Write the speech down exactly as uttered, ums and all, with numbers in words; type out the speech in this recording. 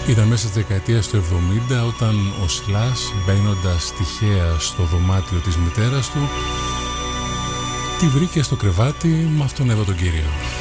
Ήταν μέσα στη δεκαετία του εβδομήντα όταν ο Σλάς, μπαίνοντας τυχαία στο δωμάτιο της μητέρας του, τη βρήκε στο κρεβάτι με αυτόν εδώ τον κύριο.